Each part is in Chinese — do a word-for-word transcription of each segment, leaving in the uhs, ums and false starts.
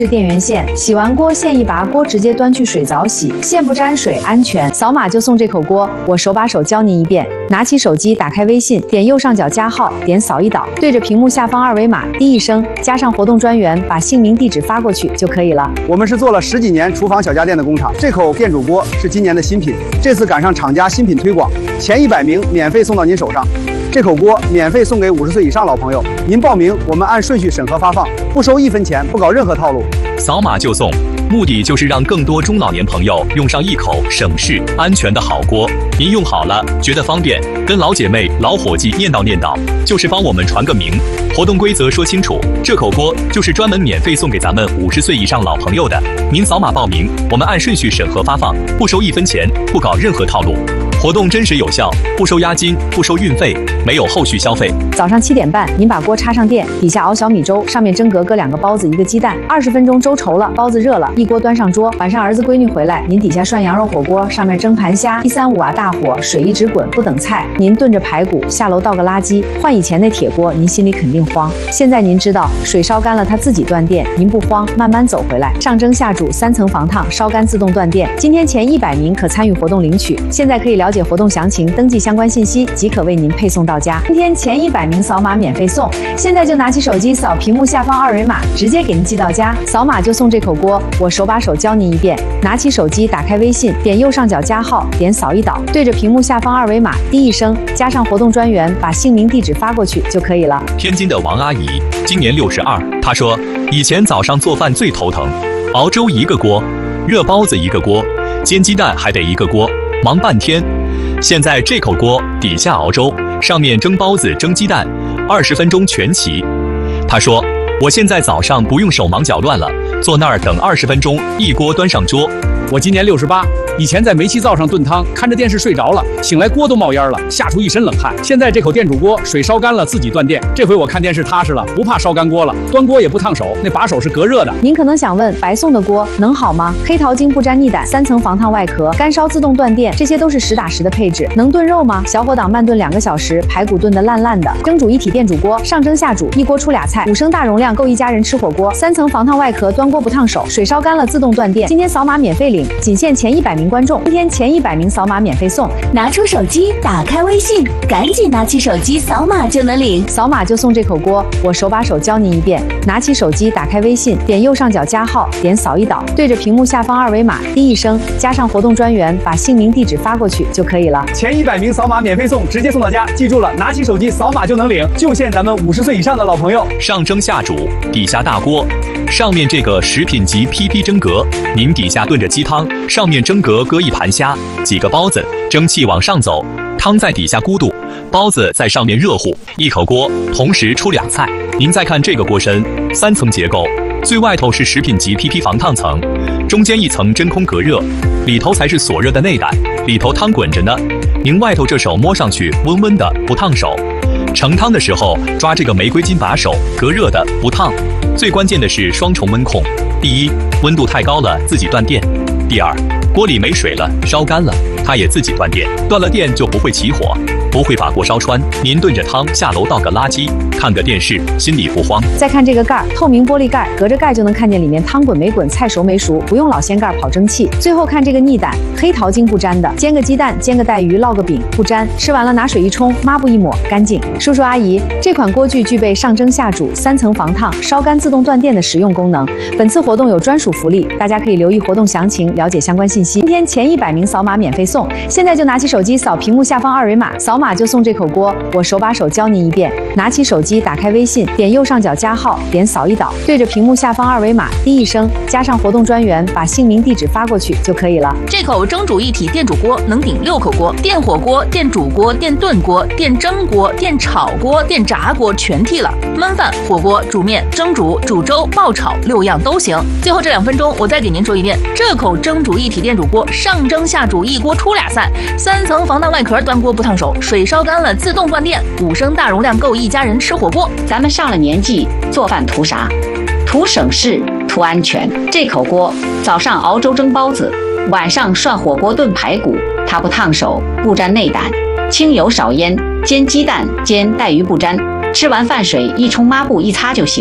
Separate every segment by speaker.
Speaker 1: 是电源线，洗完锅线一拔，锅直接端去水澡洗，线不沾水，安全。扫码就送这口锅，我手把手教您一遍。拿起手机，打开微信，点右上角加号，点扫一导，对着屏幕下方二维码，滴一声，加上活动专员，把姓名、地址发过去就可以了。
Speaker 2: 我们是做了十几年厨房小家电的工厂，这口电煮锅是今年的新品，这次赶上厂家新品推广，前一百名免费送到您手上。这口锅免费送给五十岁以上老朋友，您报名，我们按顺序审核发放，不收一分钱，不搞任何套路。
Speaker 3: 扫码就送，目的就是让更多中老年朋友用上一口省事、安全的好锅。您用好了，觉得方便，跟老姐妹、老伙计念叨念叨，就是帮我们传个名。活动规则说清楚，这口锅就是专门免费送给咱们五十岁以上老朋友的。您扫码报名，我们按顺序审核发放，不收一分钱，不搞任何套路。活动真实有效，不收押金，不收运费，没有后续消费。
Speaker 1: 早上七点半，您把锅插上电，底下熬小米粥，上面蒸格搁两个包子，一个鸡蛋，二十分钟粥稠了，包子热了，一锅端上桌。晚上儿子闺女回来，您底下涮羊肉火锅，上面蒸盘虾，一三五啊大火，水一直滚，不等菜。您炖着排骨，下楼倒个垃圾。换以前那铁锅，您心里肯定慌。现在您知道，水烧干了它自己断电，您不慌，慢慢走回来。上蒸下煮，三层防烫，烧干自动断电。今天前一百名可参与活动领取，现在可以了解活动详情，登记相关信息，即可为您配送到家。今天前一百名扫码免费送，现在就拿起手机扫屏幕下方二维码，直接给您寄到家。扫码就送这口锅，我手把手教您一遍。拿起手机，打开微信，点右上角加号，点扫一导，对着屏幕下方二维码，滴一声，加上活动专员，把姓名、地址发过去就可以了。
Speaker 3: 天津的王阿姨今年六十二，她说以前早上做饭最头疼，熬粥一个锅，热包子一个锅，煎鸡蛋还得一个锅，忙半天。现在这口锅底下熬粥，上面蒸包子、蒸鸡蛋，二十分钟全齐。他说：“我现在早上不用手忙脚乱了，坐那儿等二十分钟，一锅端上桌。”
Speaker 4: 我今年六十八，以前在煤气灶上炖汤，看着电视睡着了，醒来锅都冒烟了，吓出一身冷汗。现在这口电煮锅，水烧干了自己断电，这回我看电视踏实了，不怕烧干锅了，端锅也不烫手，那把手是隔热的。
Speaker 1: 您可能想问，白送的锅能好吗？黑桃精不沾腻胆，三层防烫外壳，干烧自动断电，这些都是实打实的配置。能炖肉吗？小火档慢炖两个小时，排骨炖得烂烂的。蒸煮一体电煮锅，上蒸下煮，一锅出俩菜，五升大容量够一家人吃火锅。三层防烫外壳，端锅不烫手，水烧干了自动断电。今天扫码免费领，仅限前一百名观众，今天前一百名扫码免费送。
Speaker 5: 拿出手机，打开微信，赶紧拿起手机扫码就能领，
Speaker 1: 扫码就送这口锅，我手把手教您一遍。拿起手机，打开微信，点右上角加号，点扫一导，对着屏幕下方二维码，滴一声，加上活动专员，把姓名、地址发过去就可以了。
Speaker 2: 前一百名扫码免费送，直接送到家。记住了，拿起手机扫码就能领，就限咱们五十岁以上的老朋友。
Speaker 3: 上蒸下煮，底下大锅，上面这个食品级 P P 蒸格，您底下炖着鸡汤，上面蒸格搁一盘虾，几个包子，蒸汽往上走，汤在底下咕嘟，包子在上面热乎，一口锅同时出俩菜。您再看这个锅身，三层结构，最外头是食品级 P P 防烫层，中间一层真空隔热，里头才是锁热的内胆，里头汤滚着呢。您外头这手摸上去温温的，不烫手。盛汤的时候抓这个玫瑰金把手，隔热的，不烫。最关键的是双重温控，第一，温度太高了自己断电；第二，锅里没水了，烧干了，它也自己断电。断了电就不会起火，不会把锅烧穿。您炖着汤下楼倒个垃圾，看个电视，心里不慌。
Speaker 1: 再看这个盖儿，透明玻璃盖，隔着盖就能看见里面汤滚没滚，菜熟没熟，不用老掀盖跑蒸汽。最后看这个腻胆，黑桃精不沾的，煎个鸡蛋，煎个带鱼，烙个饼，不沾。吃完了拿水一冲，抹布一抹，干净。叔叔阿姨，这款锅具具备上蒸下煮、三层防烫、烧干自动断电的实用功能。本次活动有专属福利，大家可以留意活动详情，了解相关信息。今天前一百名扫码免费送，现在就拿起手机扫屏幕下方二维码，扫码就送这口锅，我手把手教您一遍。拿起手机，打开微信，点右上角加号，点扫一导，对着屏幕下方二维码，滴一声，加上活动专员，把姓名、地址发过去就可以了。
Speaker 6: 这口蒸煮一体电煮锅能顶六口锅，电火锅、电煮锅、电炖锅、电蒸锅、电炒锅、电炸锅全替了，焖饭、火锅、煮面、蒸煮、煮粥、爆炒六样都行。最后这两分钟，我再给您说一遍，这口蒸煮一体电煮锅上蒸下煮，一锅出俩菜，三层防弹外壳，端锅不烫手，水烧干了自动断电，五升大容量够一家人吃火锅。
Speaker 7: 咱们上了年纪，做饭图啥？图省事，图安全。这口锅早上熬粥蒸包子，晚上涮火锅炖排骨，它不烫手，不沾内胆，清油少烟，煎鸡蛋煎带鱼不沾，吃完饭水一冲抹布一擦就行。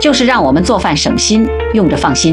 Speaker 7: 就是让我们做饭省心，用着放心。